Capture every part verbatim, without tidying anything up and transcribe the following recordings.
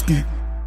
Nachrichten.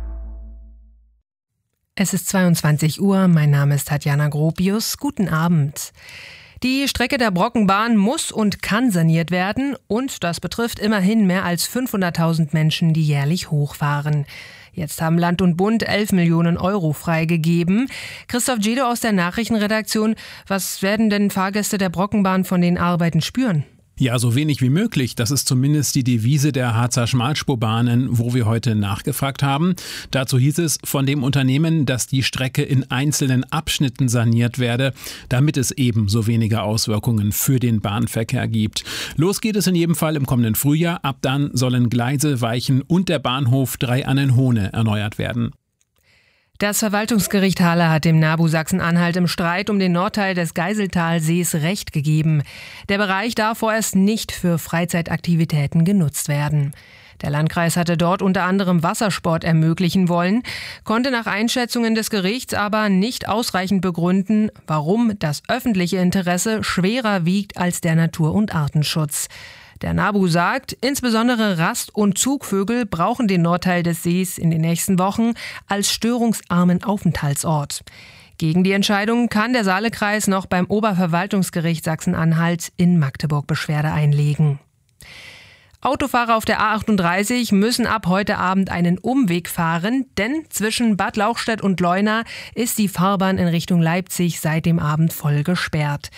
Es ist zweiundzwanzig Uhr, mein Name ist Tatjana Gropius. Guten Abend. Die Strecke der Brockenbahn muss und kann saniert werden und das betrifft immerhin mehr als fünfhunderttausend Menschen, die jährlich hochfahren. Jetzt haben Land und Bund elf Millionen Euro freigegeben. Christoph Jedo aus der Nachrichtenredaktion, was werden denn Fahrgäste der Brockenbahn von den Arbeiten spüren? Ja, so wenig wie möglich. Das ist zumindest die Devise der Harzer Schmalspurbahnen, wo wir heute nachgefragt haben. Dazu hieß es von dem Unternehmen, dass die Strecke in einzelnen Abschnitten saniert werde, damit es eben so wenige Auswirkungen für den Bahnverkehr gibt. Los geht es in jedem Fall im kommenden Frühjahr. Ab dann sollen Gleise, Weichen und der Bahnhof Drei-Annenhohne erneuert werden. Das Verwaltungsgericht Halle hat dem NABU Sachsen-Anhalt im Streit um den Nordteil des Geiseltalsees Recht gegeben. Der Bereich darf vorerst nicht für Freizeitaktivitäten genutzt werden. Der Landkreis hatte dort unter anderem Wassersport ermöglichen wollen, konnte nach Einschätzungen des Gerichts aber nicht ausreichend begründen, warum das öffentliche Interesse schwerer wiegt als der Natur- und Artenschutz. Der NABU sagt, insbesondere Rast- und Zugvögel brauchen den Nordteil des Sees in den nächsten Wochen als störungsarmen Aufenthaltsort. Gegen die Entscheidung kann der Saalekreis noch beim Oberverwaltungsgericht Sachsen-Anhalt in Magdeburg Beschwerde einlegen. Autofahrer auf der A achtunddreißig müssen ab heute Abend einen Umweg fahren, denn zwischen Bad Lauchstädt und Leuna ist die Fahrbahn in Richtung Leipzig seit dem Abend voll gesperrt.